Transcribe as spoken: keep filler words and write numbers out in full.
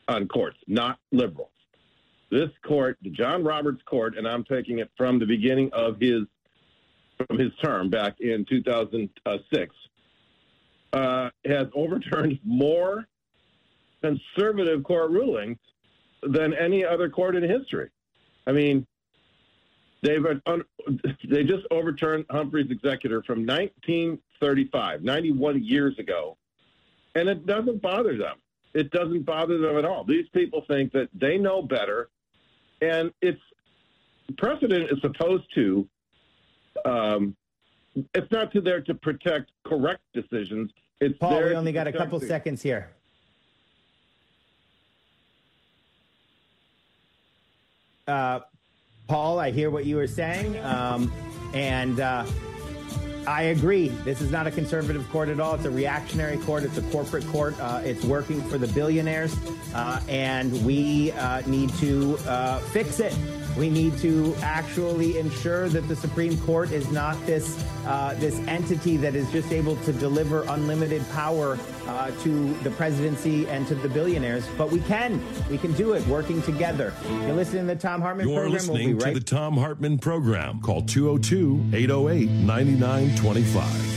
on courts, not liberals. This court, the John Roberts Court, and I'm taking it from the beginning of his from his term back in two thousand six, uh, has overturned more conservative court rulings than any other court in history. I mean, they've they just overturned Humphrey's executor from nineteen thirty-five, ninety-one years ago, and it doesn't bother them. It doesn't bother them at all. These people think that they know better, and it's precedent is supposed to. Um, it's not to there to protect correct decisions. It's Paul, there we only got a couple the- seconds here. Uh, Paul, I hear what you were saying, um, and uh, I agree. This is not a conservative court at all. It's a reactionary court. It's a corporate court. Uh, it's working for the billionaires, uh, and we uh, need to uh, fix it. We need to actually ensure that the Supreme Court is not this uh, this entity that is just able to deliver unlimited power uh, to the presidency and to the billionaires. But we can. We can do it working together. You're listening to the Tom Hartman You're program. listening We'll be right to the Tom Hartman program. Call two oh two, eight oh eight, nine nine two five.